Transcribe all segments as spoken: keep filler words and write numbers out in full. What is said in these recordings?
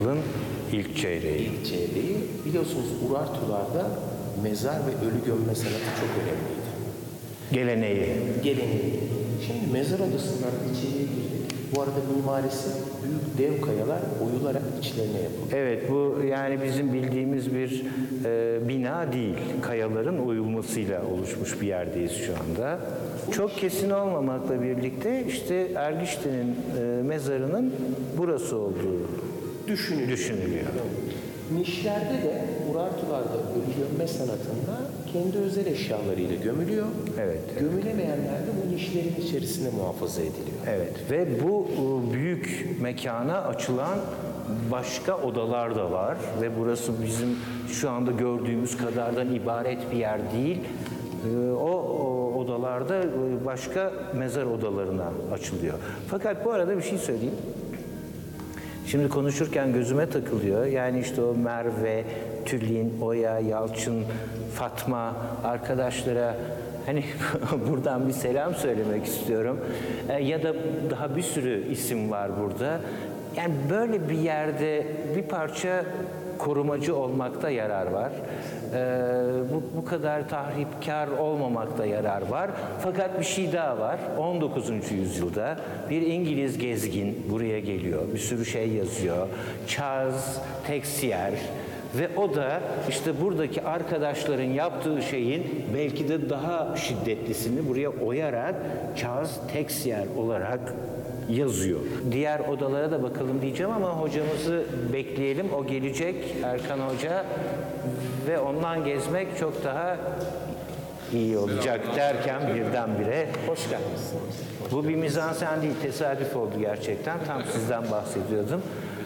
ilk çeyreği. İlk çeyreği. Biliyorsunuz Urartularda mezar ve ölü gömme sanatı çok önemliydi. Geleneği. Geleneği. Şimdi mezar odasından içeriye girdik. Bu arada mimarisi büyük dev kayalar oyularak içlerine yapıldı. Evet, bu yani bizim bildiğimiz bir e, bina değil. Kayaların oyulmasıyla oluşmuş bir yerdeyiz şu anda. Çok kesin olmamakla birlikte işte Ergiştin'in e, mezarının burası olduğu Düşünülüyor. düşünülüyor. Nişlerde de Urartularda ölü gömme sanatında kendi özel eşyalarıyla gömülüyor. Evet. Gömülemeyenler de bu nişlerin içerisinde muhafaza ediliyor. Evet ve bu e, büyük mekana açılan başka odalar da var ve burası bizim şu anda gördüğümüz kadardan ibaret bir yer değil. E, O, o odalarda e, başka mezar odalarına açılıyor. Fakat bu arada bir şey söyleyeyim. Şimdi konuşurken gözüme takılıyor. Yani işte o Merve, Tülin, Oya, Yalçın, Fatma arkadaşlara hani buradan bir selam söylemek istiyorum. E, ya da daha bir sürü isim var burada. Yani böyle bir yerde bir parça korumacı olmakta yarar var. Ee, bu, bu kadar tahripkar olmamakta yarar var. Fakat bir şey daha var. on dokuzuncu yüzyılda bir İngiliz gezgin buraya geliyor. Bir sürü şey yazıyor. Charles Texier ve o da işte buradaki arkadaşların yaptığı şeyin belki de daha şiddetlisini buraya oyarak Charles Texier olarak yazıyor. Diğer odalara da bakalım diyeceğim ama hocamızı bekleyelim. O gelecek, Erkan Hoca, ve ondan gezmek çok daha iyi olacak derken birdenbire Hoş geldiniz. bu bir mizansen değil, tesadüf oldu gerçekten. Tam sizden bahsediyordum.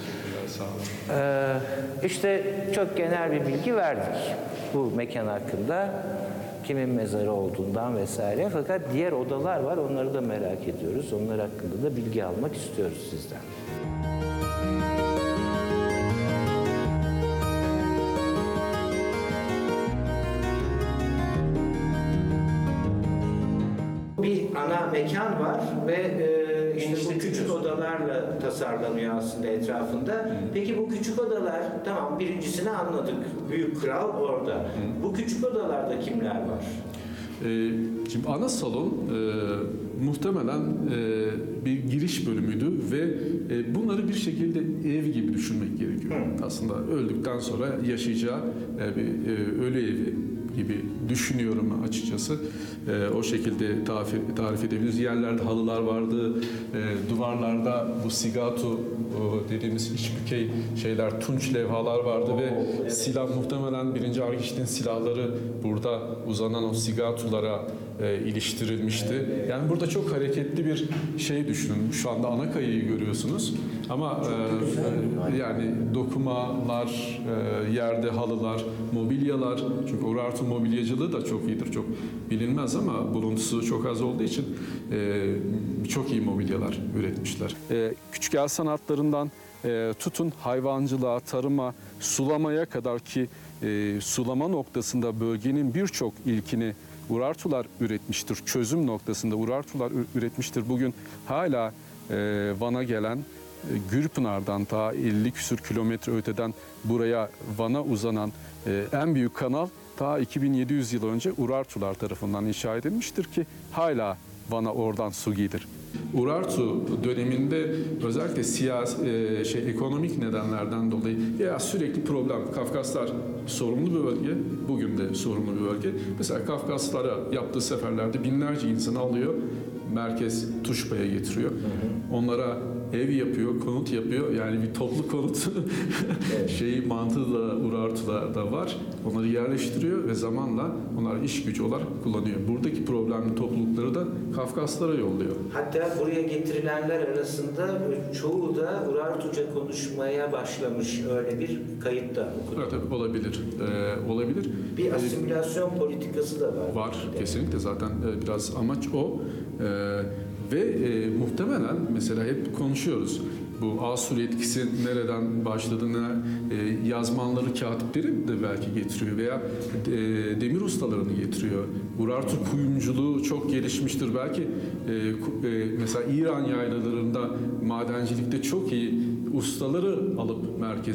Ee, işte çok genel bir bilgi verdik bu mekan hakkında. Kimin mezarı olduğundan vesaire. Fakat diğer odalar var, onları da merak ediyoruz. Onlar hakkında da bilgi almak istiyoruz sizden. Bir ana mekan var ve e, işte bu küçük odalarla tasarlanıyor aslında etrafında. Peki bu küçük odalar, tamam birincisini anladık. Büyük kral orada. Bu küçük odalarda kimler var? Ee, Şimdi ana salon e, muhtemelen e, bir giriş bölümüydü ve e, bunları bir şekilde ev gibi düşünmek gerekiyor. Hı. Aslında öldükten sonra yaşayacağı e, bir e, ölü evi gibi düşünüyorum açıkçası. E, o şekilde tarif, tarif edebiliriz. Yerlerde halılar vardı, e, duvarlarda bu sigatu dediğimiz iç bükey şeyler, tunç levhalar vardı ve silah muhtemelen birinci Ergiştin silahları burada uzanan o sigatulara e, iliştirilmişti. Yani burada çok hareketli bir şey düşünün. Şu anda ana kayayı görüyorsunuz ama e, yani dokumalar, e, yerde halılar, mobilyalar, çünkü Urartu mobilyacılığı da çok iyidir, çok bilinmez ama buluntusu çok az olduğu için e, çok iyi mobilyalar üretmişler. E, küçük el sanatlarından e, tutun hayvancılığa, tarıma, sulamaya kadar ki e, sulama noktasında bölgenin birçok ilkini Urartular üretmiştir. Çözüm noktasında Urartular üretmiştir. Bugün hala e, Van'a gelen e, Gürpınar'dan ta elli küsür kilometre öteden buraya Van'a uzanan e, en büyük kanal ta iki bin yedi yüz yıl önce Urartular tarafından inşa edilmiştir ki hala Van'a oradan su gelir. Urartu döneminde özellikle siyasi, e, şey ekonomik nedenlerden dolayı ya sürekli problem. Kafkaslar sorumlu bir bölge, bugün de sorumlu bir bölge. Mesela Kafkaslara yaptığı seferlerde binlerce insanı alıyor, merkez Tuşba'ya getiriyor. Hı hı. Onlara ev yapıyor, konut yapıyor. Yani bir toplu konut evet. şeyi mantığı da Urartu'da da var. Onları yerleştiriyor ve zamanla onlar iş gücü olarak kullanıyor. Buradaki problemli toplulukları da Kafkaslara yolluyor. Hatta buraya getirilenler arasında çoğu da Urartuca konuşmaya başlamış. Öyle bir kayıt da okudum. Evet, evet olabilir. Ee, olabilir. Bir asimilasyon ee, politikası da var. Var. Kesinlikle zaten biraz amaç o. Ee, Ve e, muhtemelen mesela hep konuşuyoruz. Bu Asur etkisi nereden başladığını, e, yazmanları, katipleri de belki getiriyor veya e, demir ustalarını getiriyor. Urartu kuyumculuğu çok gelişmiştir. Belki e, e, mesela İran yaylalarında madencilikte çok iyi ustaları alıp merkeze